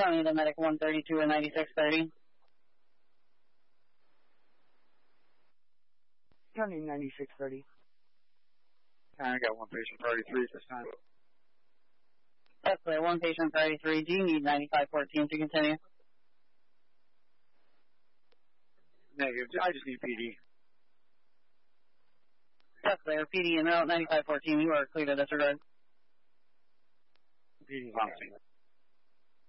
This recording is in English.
County to medic 132 and 9630. County 9630. I got one patient for 33 this time. That's clear. One patient for 33. Do you need 9514 to continue? Negative. I just need PD. That's clear. PD and route 9514. You are clear to disregard. PD's on scene.